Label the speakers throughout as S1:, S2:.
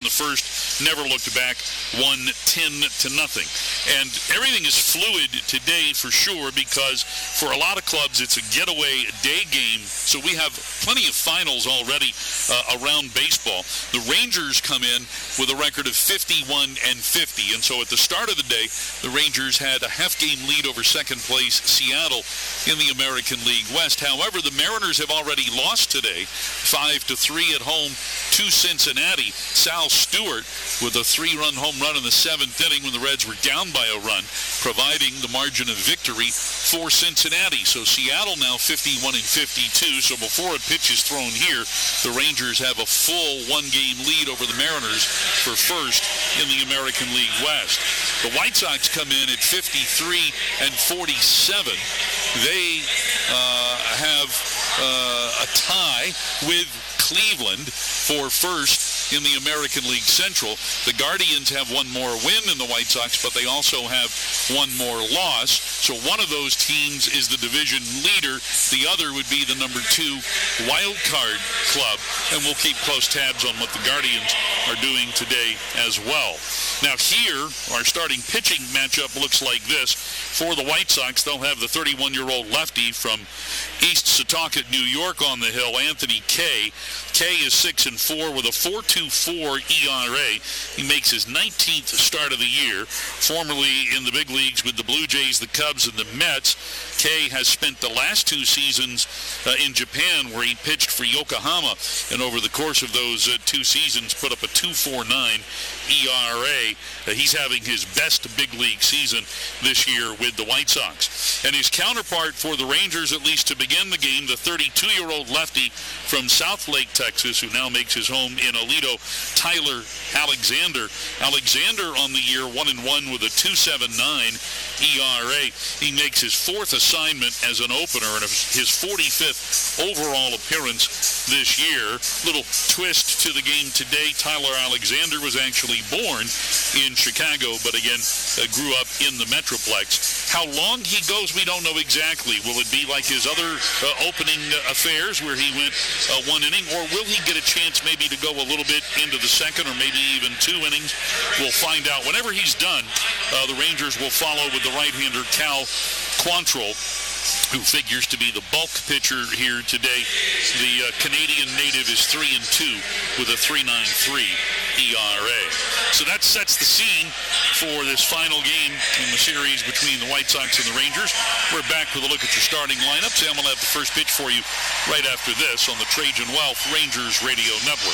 S1: the first, never looked back, won 10-0. And everything is fluid today for sure, because for a lot of clubs it's a getaway day game. So we have plenty of finals already around baseball. The Rangers come in with a record of 51-50. And so at the start of the day, the Rangers had a half-game lead over second place Seattle in the American League West. However, the Mariners have already lost today, 5-3 at home to Cincinnati. Sal Stewart with a 3-run home run in the seventh inning when the Reds were down by a run, providing the margin of victory for Cincinnati. So Seattle now 51-52. So before a pitch is thrown here, the Rangers have a full one-game lead over the Mariners for first in the American League West. The White Sox come in at 53-47. They have a tie with Cleveland for first in the American League Central. The Guardians have one more win than the White Sox, but they also have one more loss. So one of those teams is the division leader. The other would be the number 2 wild card club. And we'll keep close tabs on what the Guardians are doing today as well. Now here, our starting pitching matchup looks like this. For the White Sox, they'll have the 31-year-old lefty from East Setauket, New York on the hill, Anthony Kay. Kay is 6-4 with a 4.24 ERA. He makes his 19th start of the year. Formerly in the big leagues with the Blue Jays, the Cubs, and the Mets, Kay has spent the last 2 seasons in Japan, where he pitched for Yokohama, and over the course of those 2 seasons put up a 2.49 ERA. He's having his best big league season this year with the White Sox. And his counterpart for the Rangers, at least to begin the game, the 32-year-old lefty from Southlake, Texas, who now makes his home in Aledo, Tyler Alexander. Alexander on the year 1-1 with a 2.79 ERA. He makes his 4th assignment as an opener and his 45th overall appearance this year. Little twist to the game today. Tyler Alexander was actually born in Chicago, but again, grew up in the Metroplex. How long he goes, we don't know exactly. Will it be like his other opening affairs where he went 1 inning, or will he get a chance maybe to go a little bit into the second or maybe even 2 innings? We'll find out. Whenever he's done, the Rangers will follow with the right-hander Cal Quantrill, who figures to be the bulk pitcher here today. The Canadian native is 3-2 with a 3.93 ERA. So that sets the scene for this final game in the series between the White Sox and the Rangers. We're back with a look at your starting lineup. Sam will have the first pitch for you right after this on the Trajan Wealth Rangers Radio Network.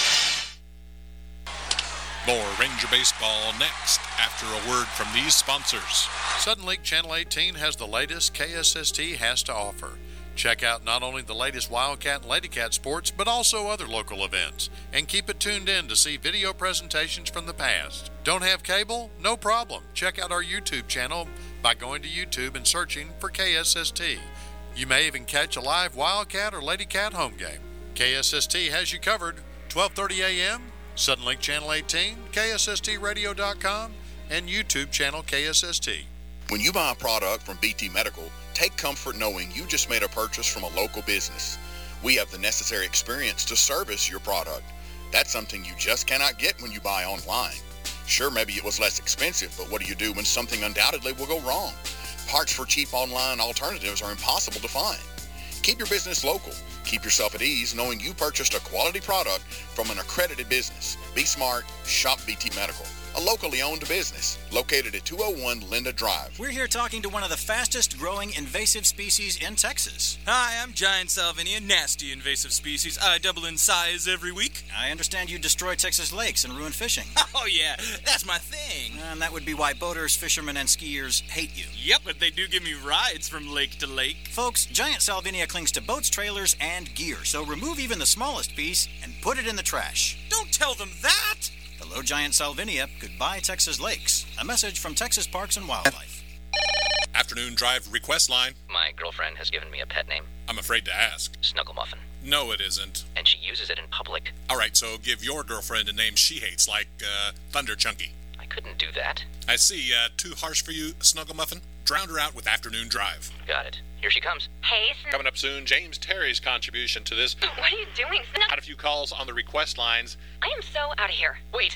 S2: More Ranger baseball next after a word from these sponsors. Sudden Lake Channel 18 has the latest KSST has to offer. Check out not only the latest Wildcat and Ladycat sports, but also other local events. And keep it tuned in to see video presentations from the past. Don't have cable? No problem. Check out our YouTube channel by going to YouTube and searching for KSST. You may even catch a live Wildcat or Ladycat home game. KSST has you covered. 12:30 a.m., Sudden Lake Channel 18, KSSTradio.com, and YouTube channel KSST.
S3: When you buy a product from BT Medical, take comfort knowing you just made a purchase from a local business. We have the necessary experience to service your product. That's something you just cannot get when you buy online. Sure, maybe it was less expensive, but what do you do when something undoubtedly will go wrong? Parts for cheap online alternatives are impossible to find. Keep your business local. Keep yourself at ease knowing you purchased a quality product from an accredited business. Be smart, shop BT Medical, a locally owned business located at 201 Linda Drive.
S4: We're here talking to one of the fastest growing invasive species in Texas.
S5: Hi, I'm Giant Salvinia, nasty invasive species. I double in size every week.
S4: I understand you destroy Texas lakes and ruin fishing.
S5: Oh yeah, that's my thing.
S4: And that would be why boaters, fishermen, and skiers hate you.
S5: Yep, but they do give me rides from lake to lake.
S4: Folks, Giant Salvinia clings to boats, trailers, and gear, so remove even the smallest piece and put it in the trash.
S5: Don't tell them that!
S4: Hello, Giant Salvinia. Goodbye, Texas lakes. A message from Texas Parks and Wildlife.
S2: Afternoon Drive request line.
S6: My girlfriend has given me a pet name.
S2: I'm afraid to ask.
S6: Snugglemuffin.
S2: No, it isn't.
S6: And she uses it in public.
S2: All right, so give your girlfriend a name she hates, like Thunder Chunky.
S6: I couldn't do that.
S2: I see. Too harsh for you, Snugglemuffin? Drown her out with Afternoon Drive.
S6: Got it. Here she comes.
S7: Hey,
S2: Coming up soon, James Terry's contribution to this.
S7: what are you doing?
S2: Had a few calls on the request lines.
S7: I am so out of here.
S6: Wait, come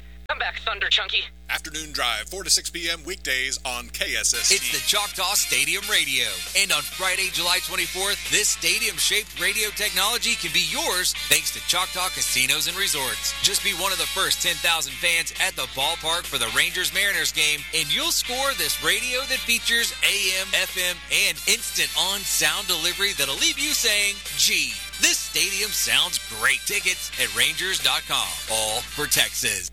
S6: back, Thunder Chunky.
S7: Afternoon Drive, 4 to 6 p.m. weekdays on KSST.
S8: It's the Choctaw Stadium Radio. And on Friday, July 24th, this stadium-shaped radio technology can be yours thanks to Choctaw Casinos and Resorts. Just be one of the first 10,000 fans at the ballpark for the Rangers-Mariners game, and you'll score this radio that features AM, FM, and instant on-sound delivery that'll leave you saying, gee, this stadium sounds great. Tickets at Rangers.com. All for Texas.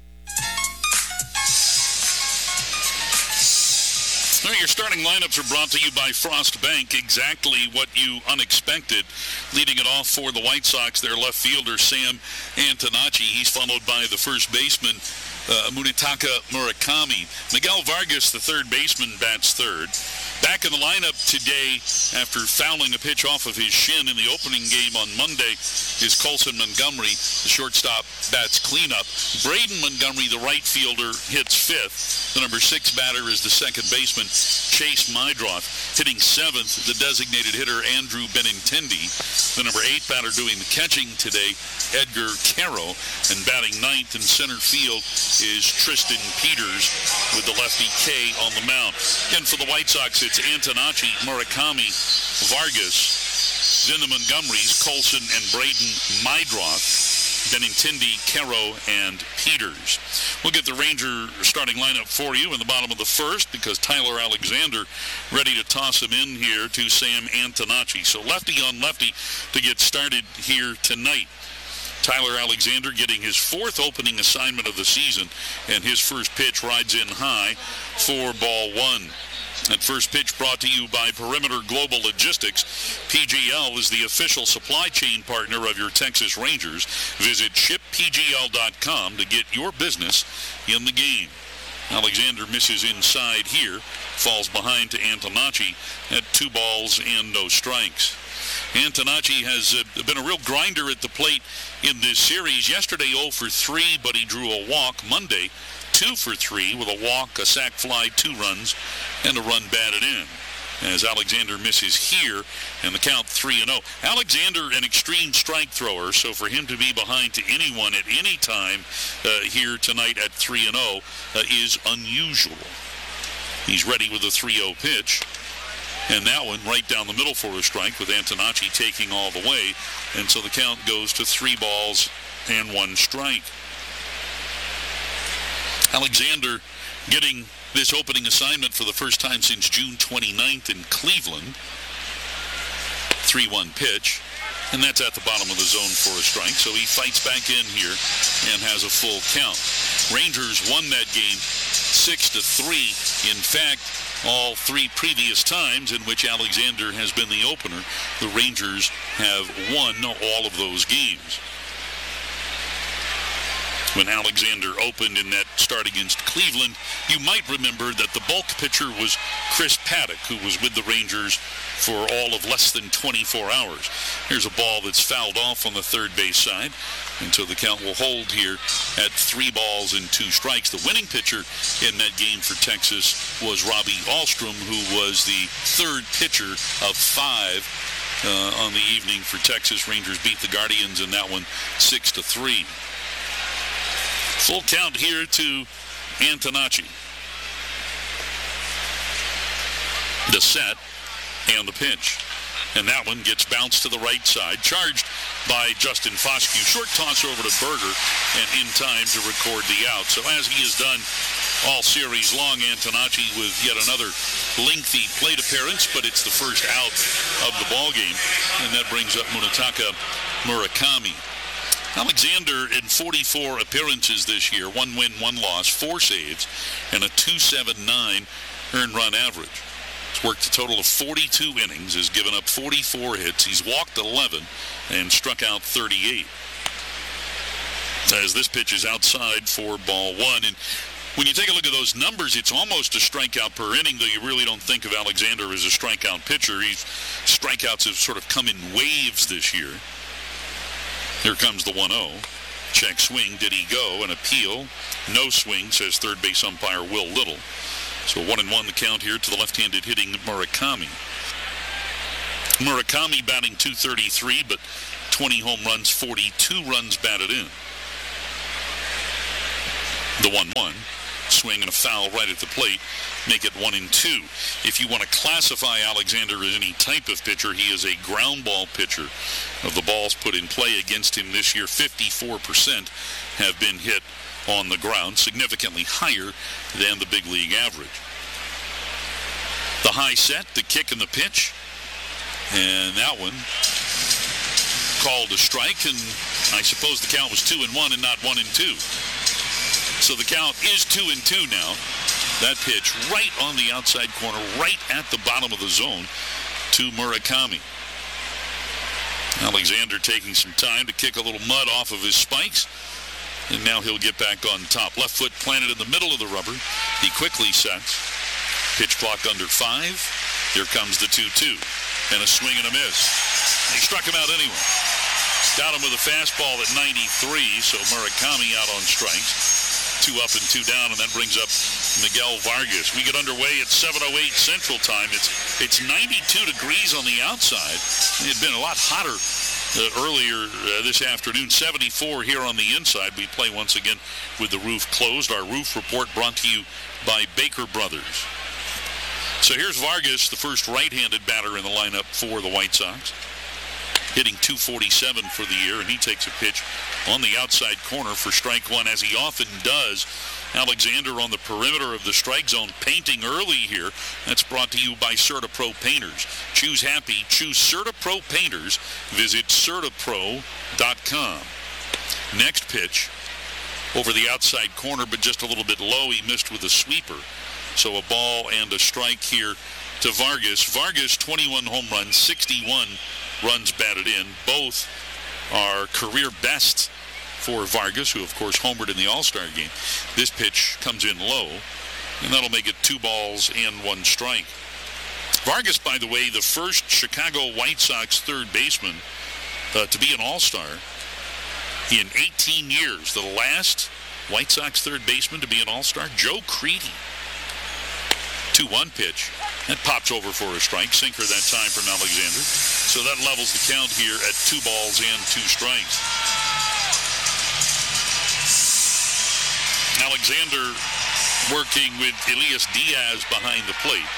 S1: Well, your starting lineups are brought to you by Frost Bank. Exactly what you unexpected. Leading it off for the White Sox, their left fielder, Sam Antonacci. He's followed by the first baseman, Munetaka Murakami. Miguel Vargas, the third baseman, bats third. Back in the lineup today after fouling a pitch off of his shin in the opening game on Monday is Colson Montgomery. The shortstop bats cleanup. Braden Montgomery, the right fielder, hits fifth. The number 6 batter is the second baseman, Chase Mydroth. Hitting seventh, the designated hitter, Andrew Benintendi. The number 8 batter doing the catching today, Edgar Caro. And batting ninth in center field is Tristan Peters with the lefty K on the mound. Again, for the White Sox, it's Antonacci, Murakami, Vargas, then the Montgomerys, Colson and Braden Mydroth, Benintendi, Caro, and Peters. We'll get the Ranger starting lineup for you in the bottom of the first because Tyler Alexander ready to toss him in here to Sam Antonacci. So lefty on lefty to get started here tonight. Tyler Alexander getting his 4th opening assignment of the season, and his first pitch rides in high for ball 1. That first pitch brought to you by Perimeter Global Logistics. PGL is the official supply chain partner of your Texas Rangers. Visit shippgl.com to get your business in the game. Alexander misses inside here, falls behind to Antonacci at 2 balls and no strikes. Antonacci has been a real grinder at the plate in this series. Yesterday 0 for 3, but he drew a walk. Monday 2 for 3 with a walk, a sac fly, 2 runs, and a run batted in. As Alexander misses here, and the count 3-0. Alexander, an extreme strike thrower, so for him to be behind to anyone at any time here tonight at 3-0 is unusual. He's ready with a 3-0 pitch. And that one right down the middle for a strike with Antonacci taking all the way. And so the count goes to 3 balls and 1 strike. Alexander getting this opening assignment for the first time since June 29th in Cleveland. 3-1 pitch. And that's at the bottom of the zone for a strike. So he fights back in here and has a full count. Rangers won that game 6-3. In fact, all 3 previous times in which Alexander has been the opener, the Rangers have won all of those games. When Alexander opened in that start against Cleveland, you might remember that the bulk pitcher was Chris Paddock, who was with the Rangers for all of less than 24 hours. Here's a ball that's fouled off on the third base side, and so the count will hold here at 3 balls and 2 strikes. The winning pitcher in that game for Texas was Robbie Ahlstrom, who was the 3rd pitcher of 5 on the evening for Texas. Rangers beat the Guardians in that one 6-3. Full count here to Antonacci. The set and the pitch. And that one gets bounced to the right side. Charged by Justin Foscue. Short toss over to Berger and in time to record the out. So as he has done all series long, Antonacci with yet another lengthy plate appearance, but it's the first out of the ballgame. And that brings up Munetaka Murakami. Alexander in 44 appearances this year, 1 win, 1 loss, 4 saves, and a .279 earned run average. He's worked a total of 42 innings, has given up 44 hits. He's walked 11 and struck out 38. As this pitch is outside for ball 1. And when you take a look at those numbers, it's almost a strikeout per inning, though you really don't think of Alexander as a strikeout pitcher. Strikeouts have sort of come in waves this year. Here comes the 1-0. Check swing. Did he go? An appeal. No swing, says third base umpire Will Little. So 1-1 the count here to the left-handed hitting Murakami. Murakami batting .233, but 20 home runs, 42 runs batted in. The 1-1. Swing and a foul right at the plate. Make it 1-2. If you want to classify Alexander as any type of pitcher, he is a ground ball pitcher. Of the balls put in play against him this year, 54% have been hit on the ground, significantly higher than the big league average. The high set, the kick and the pitch, and that one called a strike, and I suppose the count was 2-1 and not 1-2. So the count is 2-2 now. That pitch right on the outside corner, right at the bottom of the zone to Murakami. Alexander taking some time to kick a little mud off of his spikes, and now he'll get back on top. Left foot planted in the middle of the rubber. He quickly sets. Pitch clock under 5. Here comes the 2-2. And a swing and a miss. He struck him out anyway. Got him with a fastball at 93, so Murakami out on strikes. 2 up and 2 down, and that brings up Miguel Vargas. We get underway at 7:08 Central Time. It's 92 degrees on the outside. It had been a lot hotter earlier this afternoon. 74 here on the inside. We play once again with the roof closed. Our roof report brought to you by Baker Brothers. So here's Vargas, the first right-handed batter in the lineup for the White Sox, hitting .247 for the year, and he takes a pitch on the outside corner for strike one, as he often does. Alexander on the perimeter of the strike zone, painting early here. That's brought to you by CertaPro Painters. Choose happy, choose CertaPro Painters. Visit CertaPro.com. Next pitch over the outside corner, but just a little bit low. He missed with a sweeper. So a ball and a strike here to Vargas. Vargas, 21 home runs, 61 runs batted in. Both are career best for Vargas, who of course homered in the All-Star game. This pitch comes in low, and that'll make it 2 balls and 1 strike. Vargas, by the way, the first Chicago White Sox third baseman to be an All-Star in 18 years. The last White Sox third baseman to be an All-Star, Joe Crede. 2-1 pitch. That pops over for a strike. Sinker that time from Alexander. So that levels the count here at 2 balls and 2 strikes. Alexander working with Elias Diaz behind the plate.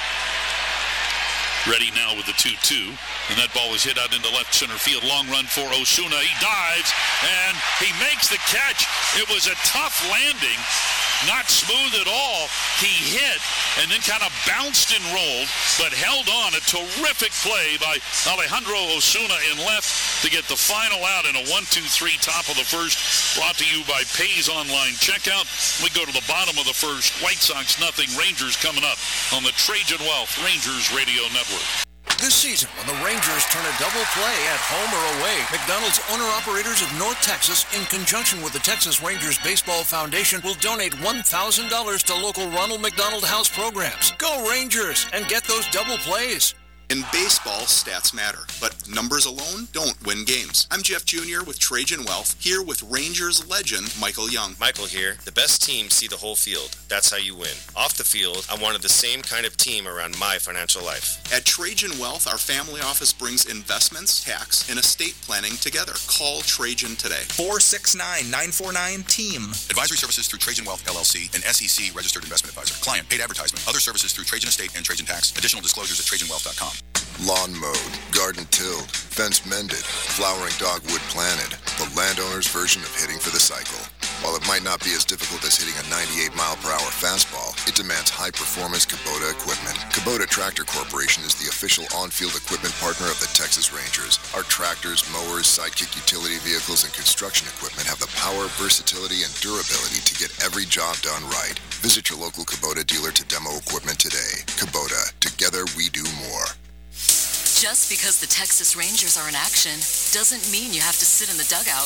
S1: Ready now with the 2-2. And that ball is hit out into left center field. Long run for Osuna. He dives, and he makes the catch. It was a tough landing. Not smooth at all. He hit and then kind of bounced and rolled, but held on. A terrific play by Alejandro Osuna in left to get the final out in a 1-2-3 top of the first. Brought to you by Pays Online Checkout. We go to the bottom of the first. White Sox nothing. Rangers coming up on the Trajan Wealth Rangers Radio Network.
S9: This season, when the Rangers turn a double play at home or away, McDonald's owner-operators of North Texas, in conjunction with the Texas Rangers Baseball Foundation, will donate $1,000 to local Ronald McDonald House programs. Go Rangers and get those double plays.
S10: In baseball, stats matter, but numbers alone don't win games. I'm Jeff Jr. with Trajan Wealth, here with Rangers legend Michael Young.
S11: Michael here. The best teams see the whole field. That's how you win. Off the field, I wanted the same kind of team around my financial life.
S10: At Trajan Wealth, our family office brings investments, tax, and estate planning together. Call Trajan today.
S12: 469-949-TEAM.
S13: Advisory services through Trajan Wealth, LLC, an SEC registered investment advisor. Client paid advertisement. Other services through Trajan Estate and Trajan Tax. Additional disclosures at TrajanWealth.com.
S14: Lawn mowed, garden tilled, fence mended, flowering dogwood planted. The landowner's version of hitting for the cycle. While it might not be as difficult as hitting a 98-mile-per-hour fastball, it demands high-performance Kubota equipment. Kubota Tractor Corporation is the official on-field equipment partner of the Texas Rangers. Our tractors, mowers, sidekick utility vehicles, and construction equipment have the power, versatility, and durability to get every job done right. Visit your local Kubota dealer to demo equipment today. Kubota, together we do more.
S15: Just because the Texas Rangers are in action doesn't mean you have to sit in the dugout.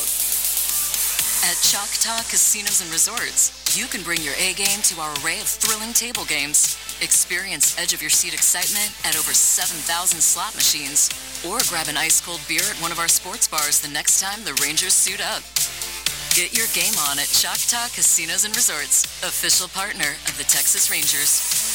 S15: At Choctaw Casinos and Resorts, you can bring your A-game to our array of thrilling table games. Experience edge-of-your-seat excitement at over 7,000 slot machines. Or grab an ice-cold beer at one of our sports bars the next time the Rangers suit up. Get your game on at Choctaw Casinos and Resorts, official partner of the Texas Rangers.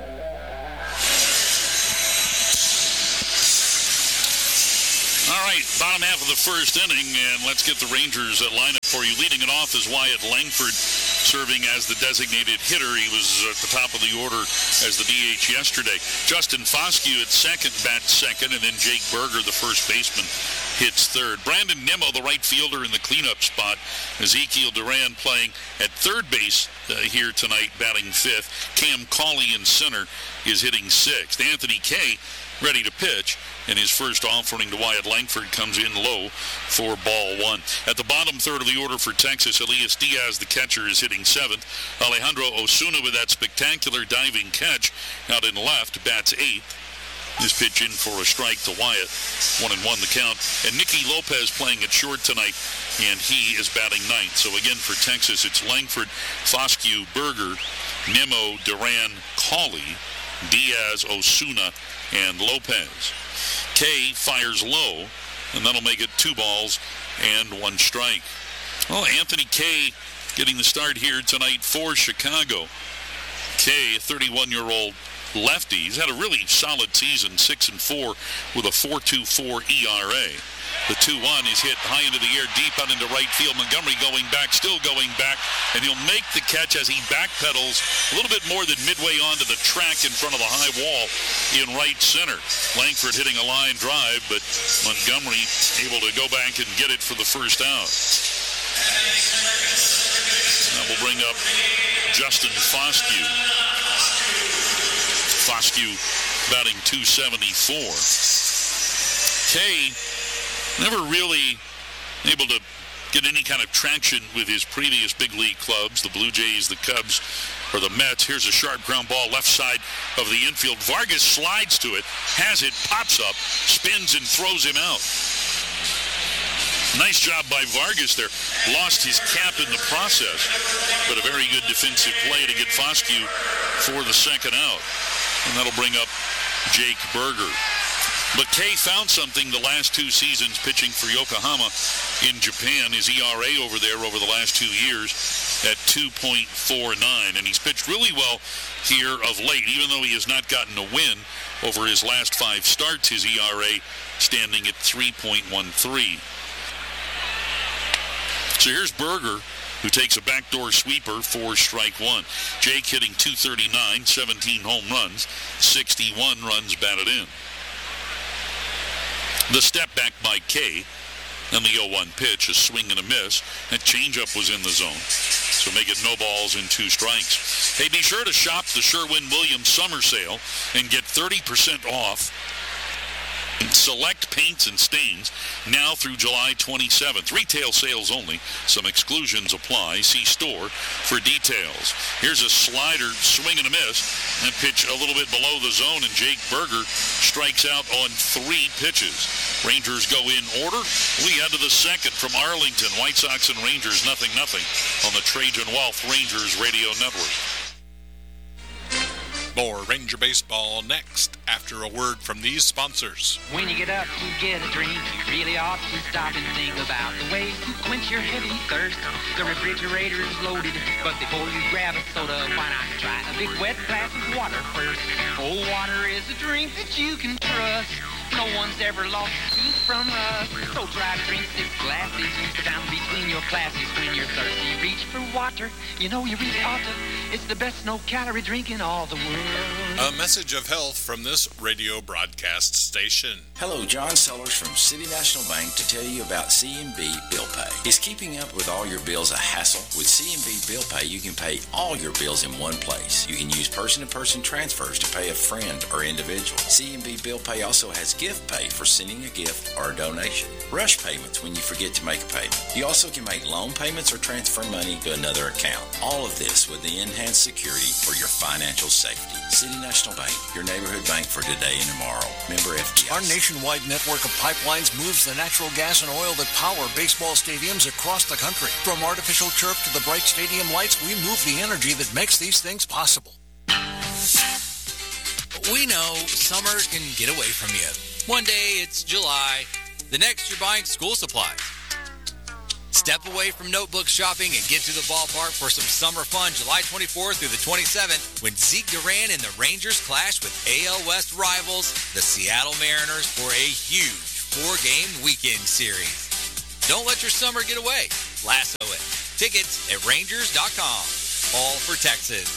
S1: All right, Bottom half of the first inning, and let's get the Rangers lineup for you. Leading it off is Wyatt Langford, serving as the designated hitter. He was at the top of the order as the DH yesterday. Justin Foscue at second, bats second, and then Jake Berger, the first baseman, hits third. Brandon Nimmo, the right fielder, in the cleanup spot. Ezekiel Duran playing at third base here tonight, batting fifth. Cam Cauley in center is hitting sixth. Anthony Kay ready to pitch, and his first offering to Wyatt Langford comes in low for ball one. At the bottom third of the order for Texas, Elias Diaz, the catcher, is hitting seventh. Alejandro Osuna with that spectacular diving catch out in left, bats eighth. This pitch in for a strike to Wyatt. 1-1 the count. And Nicky Lopez playing at short tonight, and he is batting ninth. So again for Texas, it's Langford, Foscue, Berger, Nimmo, Duran, Cauley, Diaz, Osuna, and Lopez. Kay fires low, and that'll make it 2 balls and 1 strike. Well, Anthony Kay getting the start here tonight for Chicago. Kay, a 31-year-old lefty. He's had a really solid season, 6-4 with a 4.24 ERA. The 2-1 is hit high into the air, deep out into right field. Montgomery going back, still going back, and he'll make the catch as he backpedals a little bit more than midway onto the track in front of the high wall in right center. Langford hitting a line drive, but Montgomery able to go back and get it for the first out. That will bring up Justin Foscue. Foscue batting .274. Kay never really able to get any kind of traction with his previous big league clubs, the Blue Jays, the Cubs, or the Mets. Here's a sharp ground ball left side of the infield. Vargas slides to it, has it, pops up, spins, and throws him out. Nice job by Vargas there. Lost his cap in the process, but a very good defensive play to get Foscue for the second out. And that'll bring up Jake Berger. But Kay found something the last 2 seasons pitching for Yokohama in Japan. His ERA over there over the last 2 years at 2.49. And he's pitched really well here of late, even though he has not gotten a win over his last 5 starts. His ERA standing at 3.13. So here's Berger, who takes a backdoor sweeper for strike one. Jake hitting .239, 17 home runs, 61 runs batted in. The step back by Kay, and the 0-1 pitch, a swing and a miss. That changeup was in the zone, so make it no balls and 2 strikes. Hey, be sure to shop the Sherwin-Williams summer sale and get 30% off select paints and stains now through July 27th. Retail sales only. Some exclusions apply. See store for details. Here's a slider, swing and a miss, and pitch a little bit below the zone, and Jake Berger strikes out on 3 pitches. Rangers go in order. We head to the second from Arlington. White Sox and Rangers 0-0 on the Trajan Wealth Rangers Radio Network.
S2: More Ranger Baseball next after a word from these sponsors.
S12: When you get up to get a drink, you really ought to stop and think about the way to quench your heavy thirst. The refrigerator's loaded, but before you grab a soda, why not try a big wet glass of water first? Cold water is a drink that you can trust. No one's ever lost a tooth from us. So try to drink 6 glasses. Put down between your classes when you're thirsty. Reach for water. You know you really ought to. It's the best no-calorie drink in all the world.
S2: A message of health from this radio broadcast station.
S16: Hello, John Sellers from City National Bank to tell you about CMB Bill Pay. Is keeping up with all your bills a hassle? With CMB Bill Pay, you can pay all your bills in one place. You can use person-to-person transfers to pay a friend or individual. CMB Bill Pay also has gift pay for sending a gift or a donation. Rush payments when you forget to make a payment. You also can make loan payments or transfer money to another account. All of this with the enhanced security for your financial safety. City National Bank, your neighborhood bank for today and tomorrow. Member FDIC.
S9: Our nationwide network of pipelines moves the natural gas and oil that power baseball stadiums across the country. From artificial turf to the bright stadium lights, we move the energy that makes these things possible.
S8: We know summer can get away from you. One day it's July, the next you're buying school supplies. Step away from notebook shopping and get to the ballpark for some summer fun July 24th through the 27th when Zeke Duran and the Rangers clash with AL West rivals, the Seattle Mariners, for a huge 4-game weekend series. Don't let your summer get away. Lasso it. Tickets at Rangers.com. All for Texas.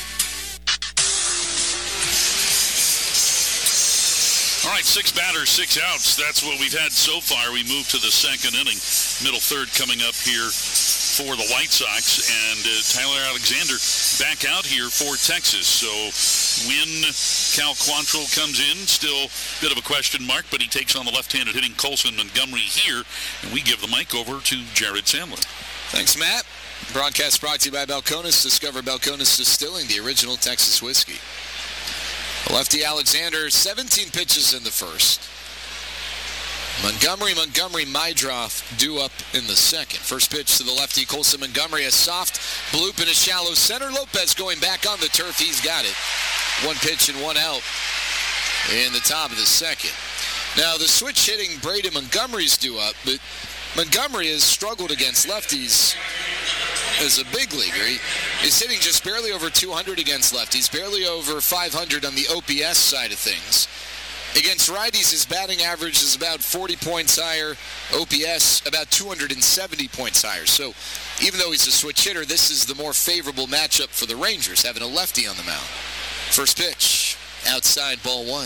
S1: All right, 6 batters, 6 outs. That's what we've had so far. We move to the second inning. Middle third coming up here for the White Sox. And Tyler Alexander back out here for Texas. So when Cal Quantrill comes in, still a bit of a question mark, but he takes on the left-handed hitting Colson Montgomery here. And we give the mic over to Jared Sandler.
S17: Thanks, Matt. Broadcast brought to you by Balcones. Discover Balcones Distilling, the original Texas whiskey. Lefty Alexander, 17 pitches in the first. Montgomery, Mydroth due up in the second. First pitch to the lefty, Colson Montgomery, a soft bloop in a shallow center. Lopez going back on the turf. He's got it. 1 pitch and 1 out in the top of the second. Now, the switch hitting Braden Montgomery's due up, but Montgomery has struggled against lefties as a big leaguer. He's hitting just barely over 200 against lefties, barely over 500 on the OPS side of things. Against righties, his batting average is about 40 points higher, OPS about 270 points higher. So even though he's a switch hitter, this is the more favorable matchup for the Rangers, having a lefty on the mound. First pitch, outside, ball 1.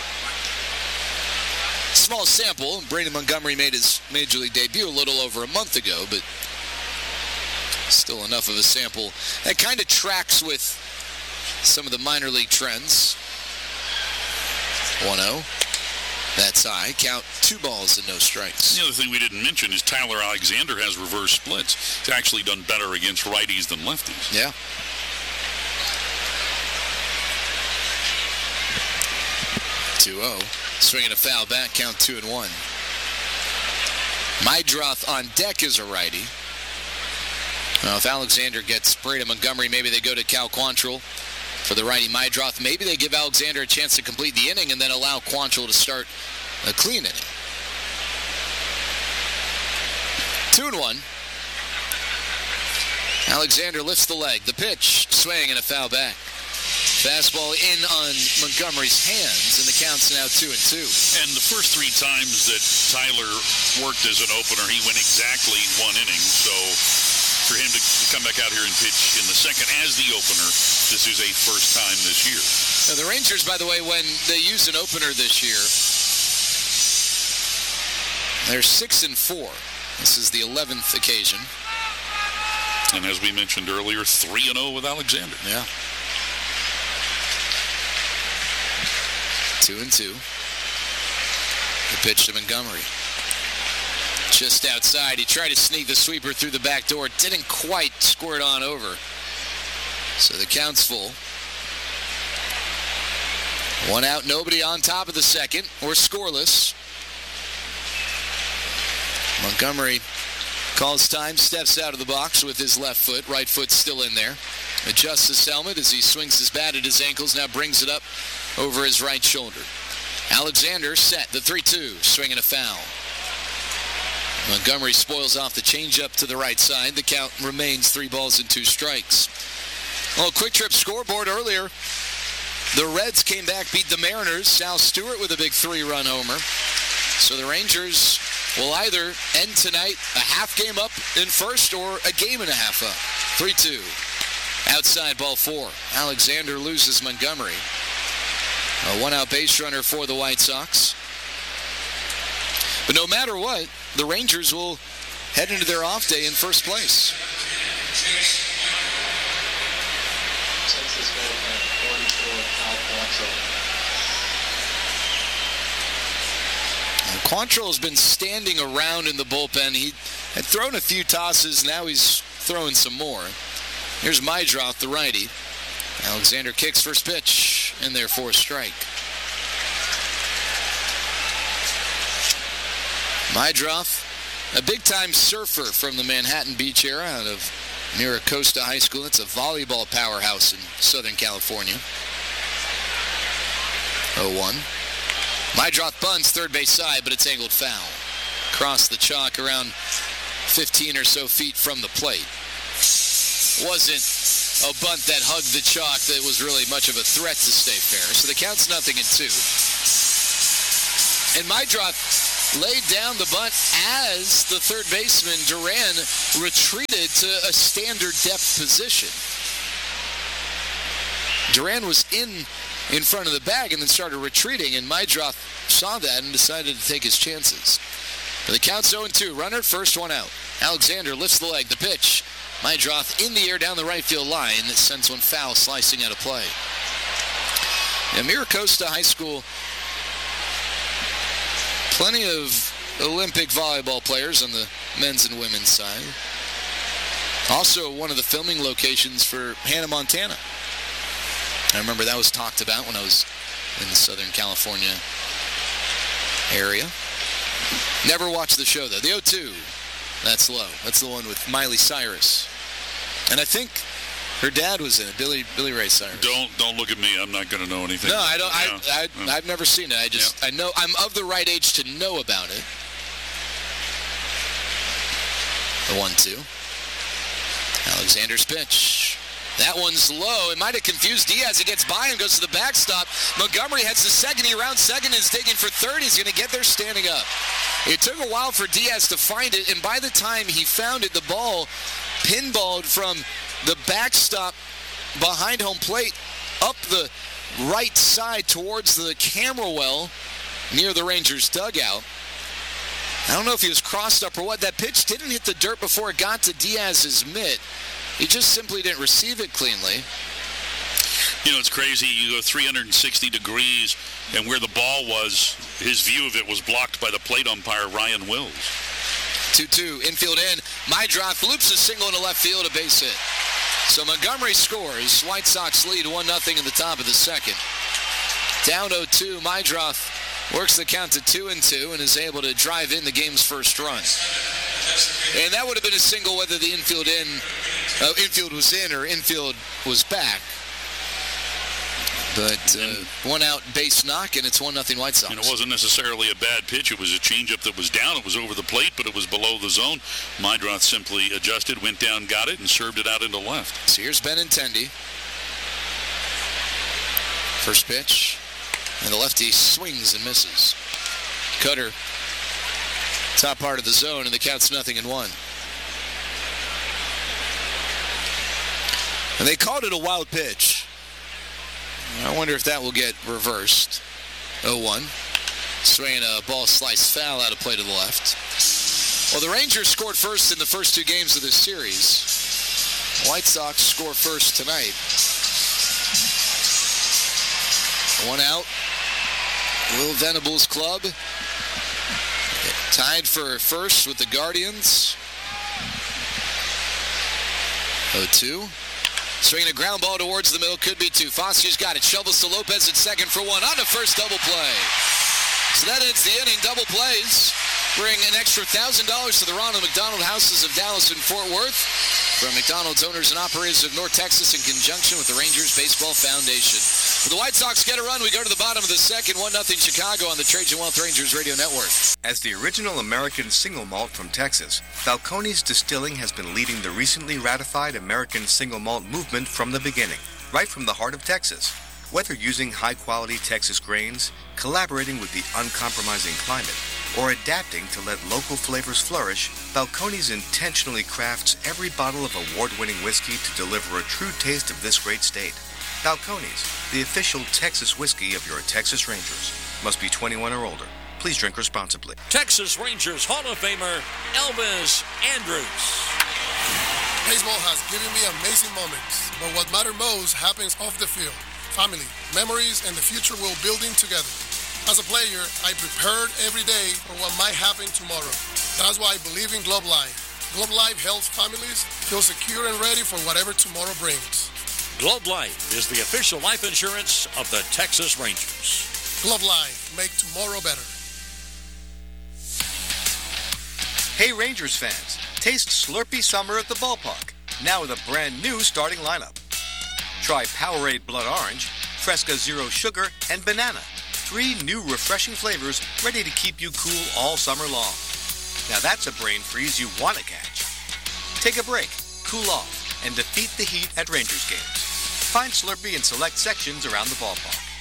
S17: Small sample. Braden Montgomery made his Major League debut a little over a month ago, but still enough of a sample that kind of tracks with some of the minor league trends. 1-0. That's high. Count 2 balls and no strikes.
S1: The other thing we didn't mention is Tyler Alexander has reverse splits. He's actually done better against righties than lefties.
S17: Yeah. 2-0. Swinging a foul back, count 2-1. Mydroth on deck is a righty. Well, if Alexander gets Braden Montgomery, maybe they go to Cal Quantrill for the righty Mydroth. Maybe they give Alexander a chance to complete the inning and then allow Quantrill to start a clean inning. 2-1. Alexander lifts the leg. The pitch, swing and a foul back. Fastball in on Montgomery's hands, and the count's now 2-2.
S1: And the first 3 times that Tyler worked as an opener, he went exactly 1 inning. So for him to come back out here and pitch in the second as the opener, this is a first time this year.
S17: Now the Rangers, by the way, when they use an opener this year, they're 6-4. This is the 11th occasion.
S1: And as we mentioned earlier, 3-0 with Alexander.
S17: Yeah. 2-2. The pitch to Montgomery. Just outside. He tried to sneak the sweeper through the back door. Didn't quite squirt on over. So the count's full. 1 out, nobody on top of the second. Or scoreless. Montgomery calls time, steps out of the box with his left foot. Right foot still in there. Adjusts his helmet as he swings his bat at his ankles. Now brings it up over his right shoulder. Alexander set. The 3-2. Swinging a foul. Montgomery spoils off the changeup to the right side. The count remains 3 balls and 2 strikes. Well, quick trip scoreboard earlier. The Reds came back, beat the Mariners. Sal Stewart with a big 3-run homer. So the Rangers will either end tonight a half game up in first or a game and a half up. 3-2. Outside, ball 4. Alexander loses Montgomery. A 1-out base runner for the White Sox. But no matter what, the Rangers will head into their off day in first place. Quantrill has been standing around in the bullpen. He had thrown a few tosses. Now he's throwing some more. Here's Mydroth, the righty. Alexander kicks first pitch, and there for a strike. Mydroth, a big-time surfer from the Manhattan Beach era out of Miracosta High School. It's a volleyball powerhouse in Southern California. 0-1. Mydroth bunts third base side, but it's angled foul. Across the chalk around 15 or so feet from the plate. Wasn't a bunt that hugged the chalk that was really much of a threat to stay fair. So the count's 0-2. And Mydroth laid down the bunt as the third baseman, Duran, retreated to a standard depth position. Duran was in front of the bag and then started retreating, and Meidroth saw that and decided to take his chances. The count's 0-2. Runner at first, one out. Alexander lifts the leg. The pitch. Meidroth in the air down the right field line. That sends one foul, slicing out of play. Now, Miracosta High School, plenty of Olympic volleyball players on the men's and women's side. Also one of the filming locations for Hannah Montana. I remember that was talked about when I was in the Southern California area. Never watched the show, though. The 0-2, that's low. That's the one with Miley Cyrus. And I think her dad was in it, Billy Ray Cyrus.
S1: Don't look at me. I'm not going to know anything.
S17: No, I don't. I've never seen it. I know I'm of the right age to know about it. The 1-2. Alexander's pitch. That one's low. It might have confused Diaz. He gets by and goes to the backstop. Montgomery heads to second. He rounds second and is digging for third. He's going to get there standing up. It took a while for Diaz to find it, and by the time he found it, the ball pinballed from the backstop behind home plate up the right side towards the camera well near the Rangers dugout. I don't know if he was crossed up or what. That pitch didn't hit the dirt before it got to Diaz's mitt. He just simply didn't receive it cleanly.
S1: You know, it's crazy. You go 360 degrees, and where the ball was, his view of it was blocked by the plate umpire, Ryan Wills.
S17: 2-2, infield in. Meidroth loops a single into left field, a base hit. So Montgomery scores. White Sox lead 1-0 in the top of the second. Down 0-2, Meidroth works the count to 2-2 and is able to drive in the game's first run. And that would have been a single whether the infield was in or infield was back. But one out base knock, and it's 1-0 White Sox.
S1: And it wasn't necessarily a bad pitch. It was a changeup that was down. It was over the plate, but it was below the zone. Meidroth simply adjusted, went down, got it, and served it out into left.
S17: So here's Benintendi. First pitch. And the lefty swings and misses. Cutter. Top part of the zone, and the count's 0-1. And they called it a wild pitch. I wonder if that will get reversed. 0-1. Swinging a ball sliced foul out of play to the left. Well, the Rangers scored first in the first two games of this series. White Sox score first tonight. One out. Will Venables' club tied for first with the Guardians. 0-2. Swinging a ground ball towards the middle. Could be two. Foster's got it. Shovels to Lopez at second for one. On to first, double play. So that ends the inning. Double plays bring an extra $1,000 to the Ronald McDonald Houses of Dallas and Fort Worth from McDonald's owners and operators of North Texas in conjunction with the Rangers Baseball Foundation. When the White Sox get a run, we go to the bottom of the second. 1-0 Chicago on the Trajan Wealth Rangers Radio Network.
S18: As the original American single malt from Texas, Balcones Distilling has been leading the recently ratified American single malt movement from the beginning, right from the heart of Texas. Whether using high-quality Texas grains, collaborating with the uncompromising climate, or adapting to let local flavors flourish, Balcones intentionally crafts every bottle of award-winning whiskey to deliver a true taste of this great state. Balcones, the official Texas whiskey of your Texas Rangers. Must be 21 or older. Please drink responsibly.
S19: Texas Rangers Hall of Famer Elvis Andrus.
S20: Baseball has given me amazing moments, but what matters most happens off the field. Family, memories, and the future we're building together. As a player, I prepared every day for what might happen tomorrow. That's why I believe in Globe Life. Globe Life helps families feel secure and ready for whatever tomorrow brings.
S19: Globe Life is the official life insurance of the Texas Rangers.
S20: Globe Life, make tomorrow better.
S18: Hey Rangers fans, taste Slurpee Summer at the ballpark, now with a brand new starting lineup. Try Powerade Blood Orange, Fresca Zero Sugar, and Banana. 3 new refreshing flavors ready to keep you cool all summer long. Now that's a brain freeze you want to catch. Take a break, cool off, and defeat the heat at Rangers games. Find Slurpee in select sections around the ballpark.